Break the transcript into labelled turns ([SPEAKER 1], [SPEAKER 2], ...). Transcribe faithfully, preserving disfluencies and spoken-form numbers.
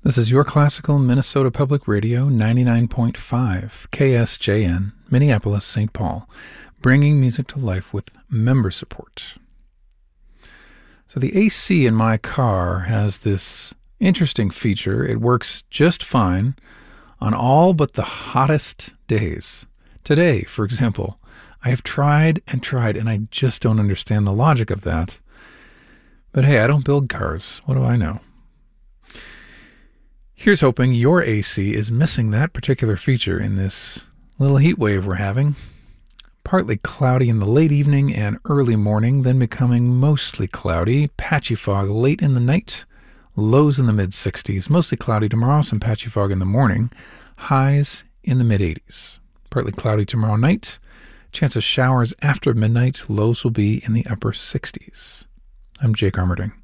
[SPEAKER 1] This is your classical Minnesota Public Radio ninety-nine point five K S J N, Minneapolis, Saint Paul, bringing music to life with member support. So the A C in my car has this interesting feature. It works just fine on all but the hottest days. Today, for example, I have tried and tried, and I just don't understand the logic of that. But hey, I don't build cars. What do I know? Here's hoping your A C is missing that particular feature in this little heat wave we're having. Partly cloudy in the late evening and early morning, then becoming mostly cloudy, patchy fog late in the night, lows in the mid sixties, mostly cloudy tomorrow, some patchy fog in the morning, highs in the mid eighties. Partly cloudy tomorrow night, chance of showers after midnight, lows will be in the upper sixties. I'm Jake Armerding.